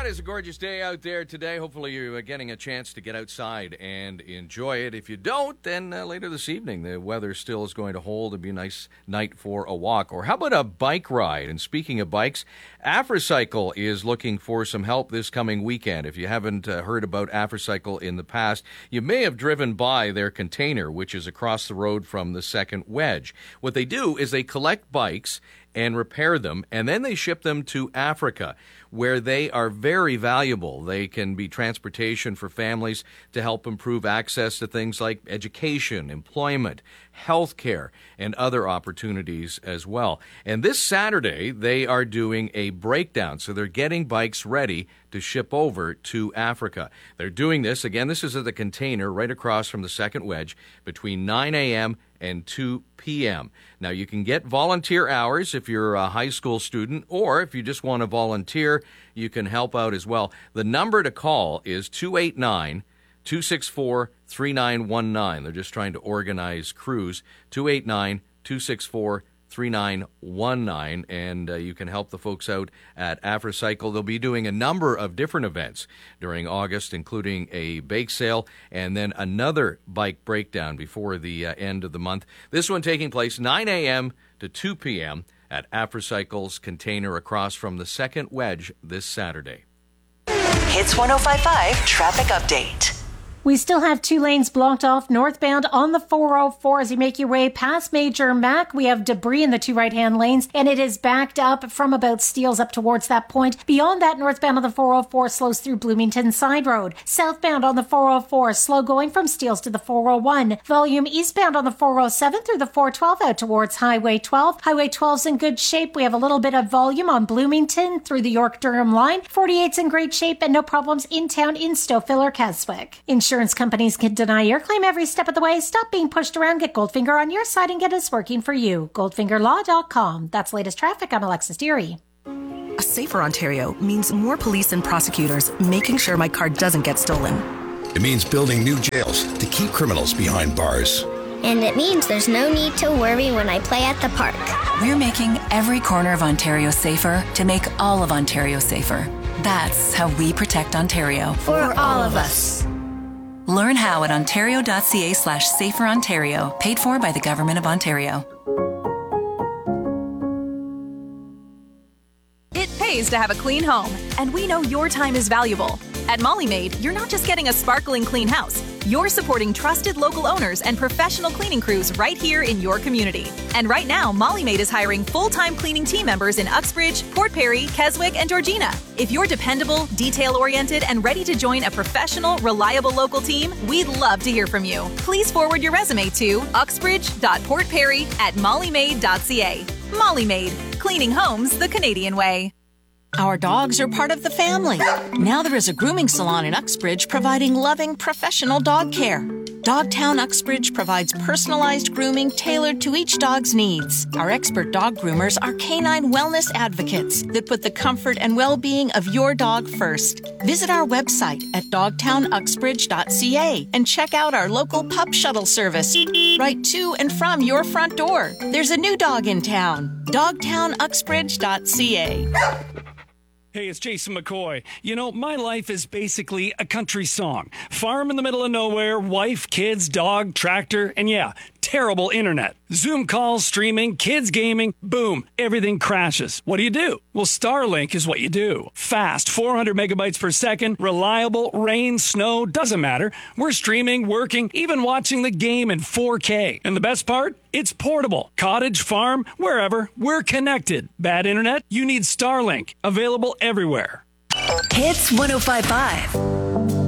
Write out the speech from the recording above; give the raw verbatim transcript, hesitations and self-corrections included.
God, it's a gorgeous day out there today. Hopefully you're getting a chance to get outside and enjoy it. If you don't, then uh, later this evening, the weather still is going to hold. It'll be a nice night for a walk. Or how about a bike ride? And speaking of bikes, AfriCycle is looking for some help this coming weekend. If you haven't uh, heard about AfriCycle in the past, you may have driven by their container, which is across the road from the second wedge. What they do is they collect bikes and repair them, and then they ship them to Africa, where they are very valuable. They can be transportation for families to help improve access to things like education, employment, healthcare, and other opportunities as well. And this Saturday, they are doing a breakdown, so they're getting bikes ready to ship over to Africa. They're doing this, again, this is at the container right across from the second wedge, between nine a.m. and two p.m. Now, you can get volunteer hours if you're a high school student, or if you just want to volunteer, you can help out as well. The number to call is two eight nine, two six four, three nine one nine. They're just trying to organize crews, two eight nine, two six four, three nine one nine, and uh, you can help the folks out at AfriCycle. They'll be doing a number of different events during August, including a bake sale and then another bike breakdown before the uh, end of the month. This one taking place nine a.m. to two p.m. at AfriCycle's container across from the second wedge this Saturday. Hits one oh five point five Traffic Update. We still have two lanes blocked off northbound on the four oh four as you make your way past Major Mac. We have debris in the two right-hand lanes, and it is backed up from about Steeles up towards that point. Beyond that, northbound on the four oh four slows through Bloomington Side Road. Southbound on the four oh four, slow going from Steeles to the four oh one. Volume eastbound on the four oh seven through the four twelve out towards Highway twelve. Highway twelve's in good shape. We have a little bit of volume on Bloomington through the York-Durham line. forty-eight's in great shape and no problems in town in Stouffville or Keswick. Insurance companies can deny your claim every step of the way. Stop being pushed around. Get Goldfinger on your side and get us working for you. goldfinger law dot com. That's latest traffic. I'm Alexis Deary. A safer Ontario means more police and prosecutors making sure my car doesn't get stolen. It means building new jails to keep criminals behind bars. And it means there's no need to worry when I play at the park. We're making every corner of Ontario safer to make all of Ontario safer. That's how we protect Ontario. For all of us. Learn how at ontario.ca slash safer Ontario, paid for by the Government of Ontario. It pays to have a clean home, and we know your time is valuable. At Molly Maid, you're not just getting a sparkling clean house. You're supporting trusted local owners and professional cleaning crews right here in your community. And right now, Molly Maid is hiring full-time cleaning team members in Uxbridge, Port Perry, Keswick, and Georgina. If you're dependable, detail-oriented, and ready to join a professional, reliable local team, we'd love to hear from you. Please forward your resume to uxbridge dot port perry at molly maid dot c a. Molly Maid, cleaning homes the Canadian way. Our dogs are part of the family. Now there is a grooming salon in Uxbridge providing loving, professional dog care. Dogtown Uxbridge provides personalized grooming tailored to each dog's needs. Our expert dog groomers are canine wellness advocates that put the comfort and well-being of your dog first. Visit our website at dogtown uxbridge dot c a and check out our local pup shuttle service right to and from your front door. There's a new dog in town. dogtown uxbridge dot c a. Hey, it's Jason McCoy. You know, my life is basically a country song. Farm in the middle of nowhere, wife, kids, dog, tractor, and yeah, terrible internet. Zoom calls, streaming, kids gaming, boom, everything crashes. What do you do? Well, Starlink is what you do. Fast, four hundred megabytes per second, reliable, rain, snow, doesn't matter. We're streaming, working, even watching the game in four K. And the best part? It's portable. Cottage, farm, wherever, we're connected. Bad internet? You need Starlink. Available everywhere. Hits one oh five point five.